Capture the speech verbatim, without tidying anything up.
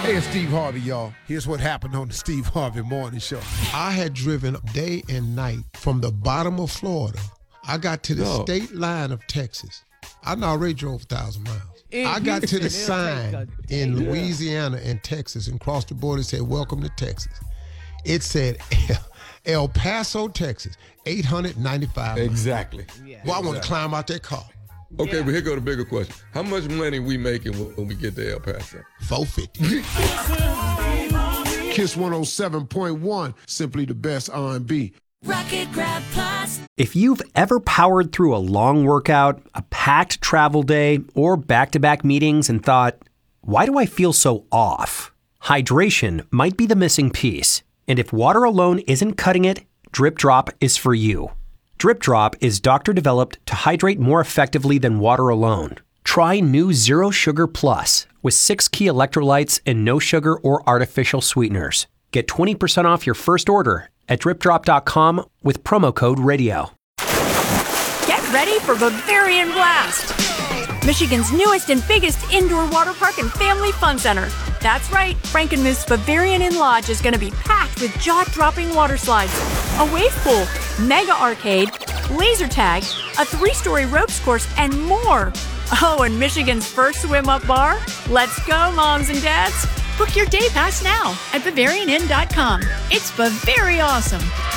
Hey, it's Steve Harvey, y'all. Here's what happened on the Steve Harvey Morning Show. I had driven day and night from the bottom of Florida. I got to the Yo. state line of Texas. I already drove a thousand miles. In I got to Houston, the it'll sign take a in day. Louisiana and Texas and crossed the border and said, welcome to Texas. It said El Paso, Texas, eight hundred ninety-five miles. Exactly. Yeah. Well, I want to Exactly. climb out that car. Okay, Yeah. but here go the bigger question. How much money we making when when we get to El Paso? four fifty. Kiss one oh seven point one, simply the best R and B. Rocket Grab Plus. If you've ever powered through a long workout, a packed travel day, or back-to-back meetings and thought, why do I feel so off? Hydration might be the missing piece. And if water alone isn't cutting it, Drip Drop is for you. Drip Drop is doctor-developed to hydrate more effectively than water alone. Try new Zero Sugar Plus with six key electrolytes and no sugar or artificial sweeteners. Get twenty percent off your first order at drip drop dot com with promo code radio. Get ready for Bavarian Blast, Michigan's newest and biggest indoor water park and family fun center. That's right, Frankenmuth's Bavarian Inn Lodge is going to be packed with jaw-dropping water slides, a wave pool, mega arcade, laser tag, a three-story ropes course, and more. Oh, and Michigan's first swim-up bar? Let's go, moms and dads. Book your day pass now at Bavarian Inn dot com. It's Bavaria awesome.